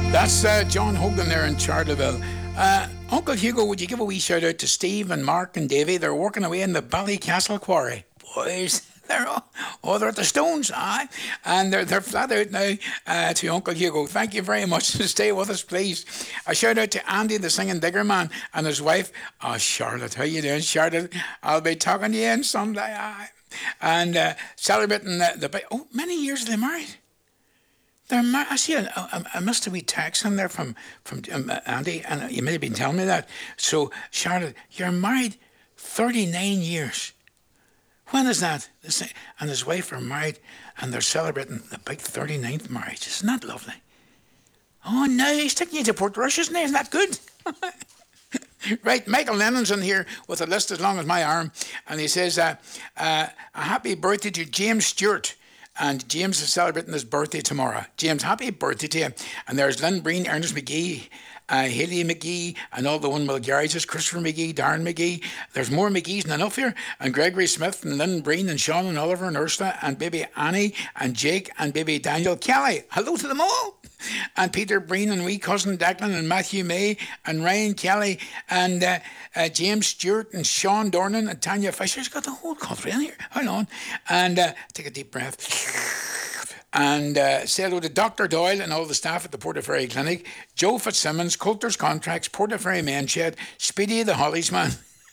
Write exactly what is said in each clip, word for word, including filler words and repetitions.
That's uh, John Hogan there in Charleville. Uh, Uncle Hugo, would you give a wee shout out to Steve and Mark and Davy? They're working away in the Ballycastle quarry. Boys, they're all, oh, they're at the Stones, aye. And they're, they're flat out now uh, to Uncle Hugo. Thank you very much. Stay with us, please. A shout out to Andy, the singing digger man, and his wife. Oh, Charlotte, how you doing, Charlotte? I'll be talking to you in someday, aye. And uh, celebrating the, the... Oh, many years they married. They're mar- I see. A, a, a must have wee text in there from from um, Andy, and you may have been telling me that. So, Charlotte, you're married thirty-nine years. When is that? And his wife are married, and they're celebrating the big thirty-ninth marriage. Isn't that lovely? Oh, no, he's taking you to Portrush, isn't he? Isn't that good? Right, Michael Lennon's in here with a list as long as my arm, and he says, uh, uh, a happy birthday to James Stewart. And James is celebrating his birthday tomorrow. James, happy birthday to you. And there's Lynn Breen, Ernest McGee, uh, Haley McGee, and all the one with garages, Christopher McGee, Darren McGee. There's more McGees than enough here. And Gregory Smith, and Lynn Breen, and Sean, and Oliver, and Ursula, and baby Annie, and Jake, and baby Daniel Kelly. Hello to them all. And Peter Breen, and wee cousin Declan, and Matthew May, and Ryan Kelly, and uh, uh, James Stewart, and Sean Dornan, and Tanya Fisher. He's got the whole country in here. Hold on. And uh, take a deep breath. And uh, say hello to Doctor Doyle and all the staff at the Portaferry Clinic, Joe Fitzsimmons, Coulter's Contracts, Portaferry Men's Shed, Speedy the Hollies Man.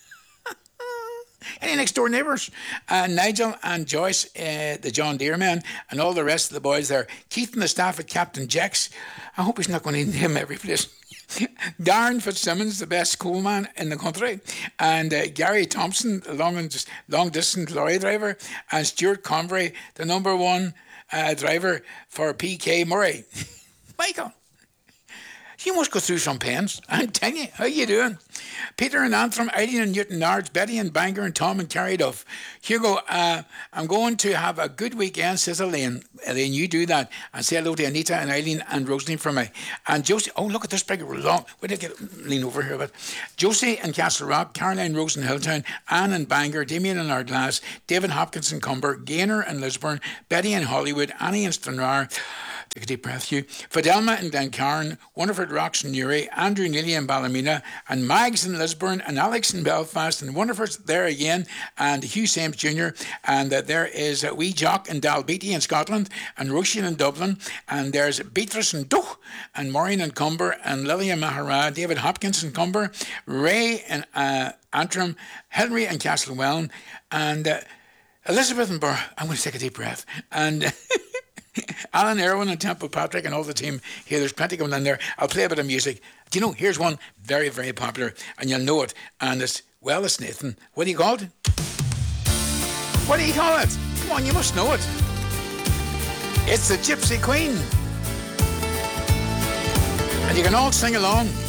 Any next door neighbours? Uh, Nigel and Joyce, uh, the John Deere man, and all the rest of the boys there. Keith and the staff at Captain Jack's. I hope he's not going to name every place. Darren Fitzsimmons, the best schoolman in the country, and uh, Gary Thompson, the long and long distance lorry driver, and Stuart Convery, the number one uh, driver for P K Murray. Michael, you must go through some pens. I'm telling you, how you doing? Peter and Antrim, Eileen and Newton Nards, Betty and Bangor, and Tom and Carryduff. Hugo, uh, I'm going to have a good weekend, says Elaine. Elaine, you do that. And say hello to Anita and Eileen and Rosalie from me. And Josie, oh, look at this big long. Wait till I get lean over here a bit. Josie and Castle Rock, Caroline Rose in Hilltown, Anne and Bangor, Damien and Ardglass, David Hopkins and Cumber, Gaynor and Lisburn, Betty in Hollywood, Annie and Stranraer. Take a deep breath, Hugh. Fidelma in Glencairn, Wonderford Rocks in Newry, Andrew Neely in Ballymena, and Mags in Lisburn, and Alex in Belfast, and Wonderford's there again, and Hugh Sames Junior And uh, there is uh, Wee Jock in Dalbeatty in Scotland, and Roisin in Dublin, and there's Beatrice in Duch, and Maureen in Cumber, and Lillian Mahara, David Hopkins in Cumber, Ray in uh, Antrim, Henry in Castlewellan, and uh, Elizabeth in Burr. I'm going to take a deep breath. And... Alan Irwin and Temple Patrick and all the team here. There's plenty going on there. I'll play a bit of music. Do you know, here's one very, very popular, and you'll know it. And it's, well, it's Nathan. What do you call it? What do you call it? Come on, you must know it. It's the Gypsy Queen. And you can all sing along.